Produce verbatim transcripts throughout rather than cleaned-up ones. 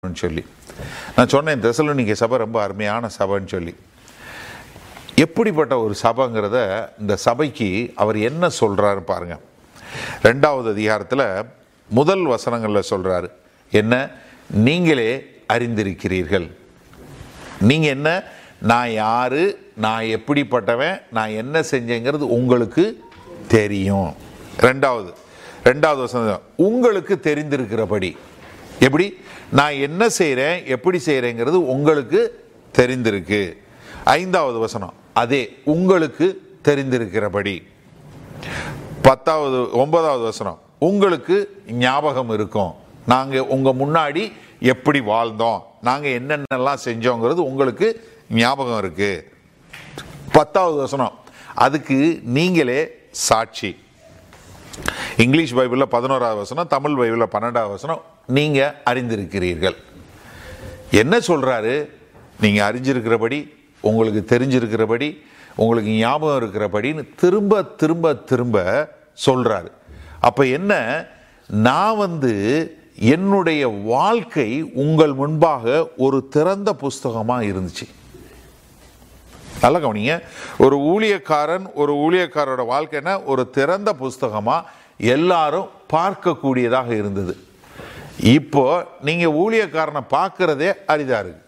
சொல்லி நான் சொன்னேன். தெசலோனிக்கே சபை ரொம்ப அருமையான சபைன்னு சொல்லி. எப்படிப்பட்ட ஒரு சபைங்கிறத இந்த சபைக்கு அவர் என்ன சொல்றாரு பாருங்க. ரெண்டாவது அதிகாரத்தில் முதல் வசனங்களில் சொல்றாரு என்ன, நீங்களே அறிந்திருக்கிறீர்கள். நீங்க என்ன, நான் யாரு, நான் எப்படிப்பட்டவன், நான் என்ன செஞ்சேங்கிறது உங்களுக்கு தெரியும். ரெண்டாவது ரெண்டாவது வசனம், உங்களுக்கு தெரிந்திருக்கிறபடி. எப்படி, நான் என்ன செய்கிறேன் எப்படி செய்கிறேங்கிறது உங்களுக்கு தெரிந்திருக்கு. ஐந்தாவது வசனம், அதே உங்களுக்கு தெரிந்திருக்கிறபடி. பத்தாவது ஒன்பதாவது வசனம், உங்களுக்கு ஞாபகம் இருக்கும், நாங்கள் உங்கள் முன்னாடி எப்படி வாழ்ந்தோம், நாங்கள் என்னென்னலாம் செஞ்சோங்கிறது உங்களுக்கு ஞாபகம் இருக்கு. பத்தாவது வசனம், அதுக்கு நீங்களே சாட்சி. இங்கிலீஷ் பைபிளில் பதினோராவது வசனம், தமிழ் பைபிளில் பன்னெண்டாவது வசனம், நீங்கள் அறிந்திருக்கிறீர்கள். என்ன சொல்கிறாரு, நீங்கள் அறிஞ்சிருக்கிறபடி, உங்களுக்கு தெரிஞ்சிருக்கிறபடி, உங்களுக்கு ஞாபகம் இருக்கிறபடின்னு திரும்ப திரும்ப திரும்ப சொல்கிறாரு. அப்போ என்ன, நான் வந்து என்னுடைய வாழ்க்கை உங்கள் முன்பாக ஒரு திறந்த புஸ்தகமாக இருந்துச்சு. நல்ல கவனிங்க, ஒரு ஊழியக்காரன் ஒரு ஊழியக்காரோட வாழ்க்கைன்னா ஒரு திறந்த புஸ்தகமாக எல்லாரும் பார்க்கக்கூடியதாக இருந்தது. இப்போ நீங்க ஊழியக்காரனை பார்க்கறதே அரிதா இருக்கு.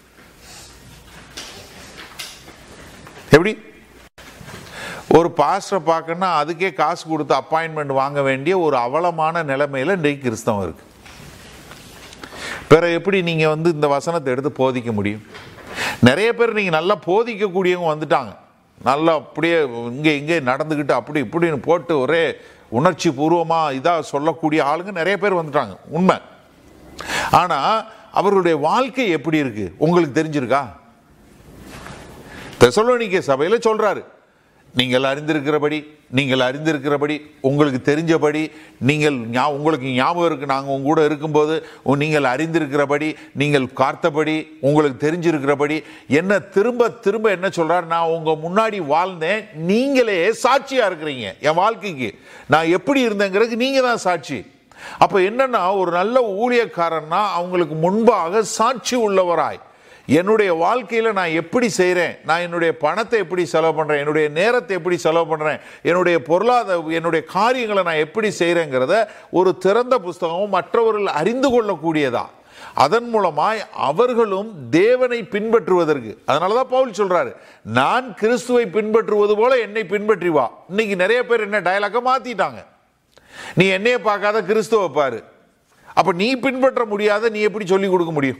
எப்படி, ஒரு பாஸ்டரை பார்க்கணும்னா அதுக்கே காசு கொடுத்து அப்பாயின்மெண்ட் வாங்க வேண்டிய ஒரு அவலமான நிலைமையில இன்றைக்கு கிறிஸ்தவம் இருக்கு. பிற எப்படி நீங்க வந்து இந்த வசனத்தை எடுத்து போதிக்க முடியும்? நிறைய பேர் நீங்க நல்லா போதிக்கக்கூடியவங்க வந்துட்டாங்க, நல்லா அப்படியே இங்கே இங்கே நடந்துக்கிட்டு அப்படி இப்படின்னு போட்டு ஒரே உணர்ச்சி பூர்வமாக இதாக சொல்லக்கூடிய ஆளுங்க நிறைய பேர் வந்துட்டாங்க, உண்மை. ஆனால் அவர்களுடைய வாழ்க்கை எப்படி இருக்கு உங்களுக்கு தெரிஞ்சிருக்கா? தெசலோனிக்கே சபையில் சொல்றாரு, நீங்கள் அறிந்திருக்கிறபடி, நீங்கள் அறிந்திருக்கிறபடி, உங்களுக்கு தெரிஞ்சபடி, நீங்கள் உங்களுக்கு ஞாபகம் இருக்கு, நாங்கள் உங்க கூட இருக்கும்போது நீங்கள் அறிந்திருக்கிறபடி, நீங்கள் பார்த்தபடி, உங்களுக்கு தெரிஞ்சிருக்கிறபடி, என்ன திரும்ப திரும்ப என்ன சொல்றாரு, நான் உங்க முன்னாடி வாழ்ந்தேன், நீங்களே சாட்சியா இருக்கிறீங்க என் வாழ்க்கைக்கு, நான் எப்படி இருந்தேங்கிறதுக்கு நீங்க தான் சாட்சி. அப்ப என்னன்னா, ஒரு நல்ல ஊழியக்காரன்னா அவங்களுக்கு முன்பாக சாட்சி உள்ளவராய், என்னுடைய வாழ்க்கையில் நான் எப்படி செய்கிறேன், நான் என்னுடைய பணத்தை எப்படி செலவு பண்ணுறேன், என்னுடைய நேரத்தை எப்படி செலவு பண்ணுறேன், என்னுடைய பொருளாதார என்னுடைய காரியங்களை நான் எப்படி செய்கிறேங்கிறத ஒரு திறந்த புஸ்தகமும் மற்றவர்கள் அறிந்து கொள்ளக்கூடியதா. அதன் மூலமாய் அவர்களும் தேவனை பின்பற்றுவதற்கு, அதனால தான் பவுல் சொல்றாரு, நான் கிறிஸ்துவை பின்பற்றுவது போல என்னை பின்பற்றி வா. இன்னைக்கு நிறைய பேர் என்ன டயலாக மாத்திட்டாங்க, நீ என்னைய பார்க்காத கிறிஸ்துவை பாரு. அப்ப நீ பின்பற்ற முடியாத நீ எப்படி சொல்லி கொடுக்க முடியும்?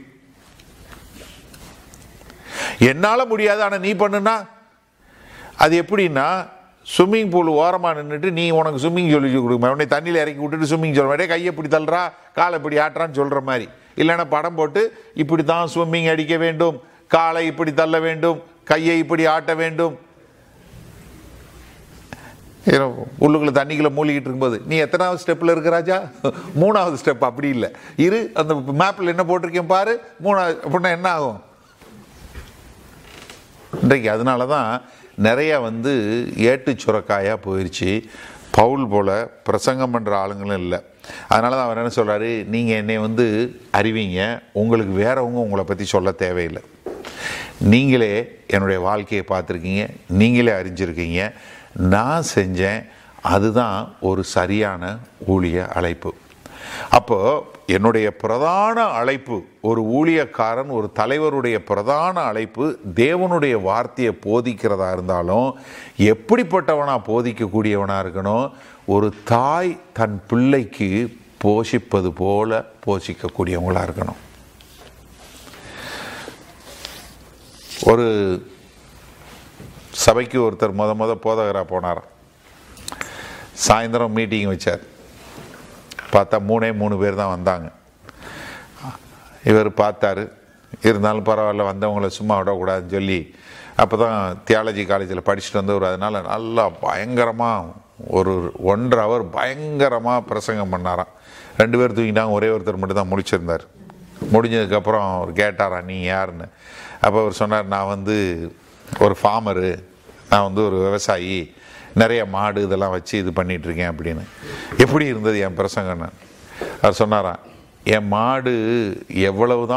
என்னால முடியாது ஆனா நீ பண்ணுனா அது எப்படின்னா, ஸ்விம்மிங் பூல் ஓரமா நின்றுட்டு நீ உனக்கு ஸ்விம்மிங் சொல்லி கொடுக்க, உடனே தண்ணியில் இறக்கி விட்டுட்டு ஸ்விம்மிங் சொல்ற மாதிரி, கையை இப்படி தள்ளுறா காலை இப்படி ஆட்டுறான்னு சொல்ற மாதிரி, இல்லைன்னா படம் போட்டு இப்படி தான் ஸ்விம்மிங் அடிக்க வேண்டும், காலை இப்படி தள்ள வேண்டும், கையை இப்படி ஆட்ட வேண்டும். உள்ளுக்குள்ள தண்ணிக்குள்ள மூழ்கிட்டு இருக்கும்போது நீ எத்தனாவது ஸ்டெப்ல இருக்க ராஜா, மூணாவது ஸ்டெப். அப்படி இல்லை, இரு அந்த மேப்ல என்ன போட்டிருக்கேன் பாரு, மூணாவது அப்படின்னா என்ன ஆகும் இன்றைக்கு? அதனால தான் நிறைய வந்து ஏட்டு சுரக்காயாக போயிடுச்சு. பவுல் போல பிரசங்கம் பண்ணுற ஆளுங்களும் இல்லை. அதனால தான் அவர் என்ன சொல்கிறாரு, நீங்கள் என்னை வந்து அறிவிங்க, உங்களுக்கு வேறவங்க உங்களை பற்றி சொல்ல தேவையில்லை, நீங்களே என்னுடைய வாழ்க்கையை பார்த்துருக்கீங்க, நீங்களே அறிஞ்சிருக்கீங்க, நான் செஞ்சேன், அதுதான் ஒரு சரியான ஊழிய அழைப்பு. அப்போ என்னுடைய பிரதான அழைப்பு, ஒரு ஊழியக்காரன் ஒரு தலைவருடைய பிரதான அழைப்பு தேவனுடைய வார்த்தையை போதிக்கிறதா இருந்தாலும் எப்படிப்பட்டவனா போதிக்கக்கூடியவனா இருக்கணும், ஒரு தாய் தன் பிள்ளைக்கு போஷிப்பது போல போஷிக்கக்கூடியவங்களா இருக்கணும். ஒரு சபைக்கு ஒருத்தர் முத முத போதகராக போனாராம். சாயந்தரம் மீட்டிங் வச்சார். பார்த்தா மூணே மூணு பேர் தான் வந்தாங்க. இவர் பார்த்தாரு, இருந்தாலும் பரவாயில்ல வந்தவங்களை சும்மா விடக்கூடாதுன்னு சொல்லி, அப்போ தான் தியாலஜி காலேஜில் படிச்சுட்டு வந்தவர், அதனால் நல்லா பயங்கரமாக ஒரு ஒன்றரை ஹவர் பயங்கரமாக பிரசங்கம் பண்ணாராம். ரெண்டு பேர் தூங்கிட்டாங்க, ஒரே ஒருத்தர் மட்டும் தான் முடிச்சிருந்தார். முடிஞ்சதுக்கப்புறம் அவர் கேட்டாரா நீ யாருன்னு. அப்போ அவர் சொன்னார், நான் வந்து ஒரு ஃபார்மரு, நான் வந்து ஒரு விவசாயி, நிறைய மாடு இதெல்லாம் வச்சு இது பண்ணிகிட்ருக்கேன் அப்படின்னு. எப்படி இருந்தது என் பிரசங்கன்னு? அவர் சொன்னாராம், என் மாடு எவ்வளவுதான்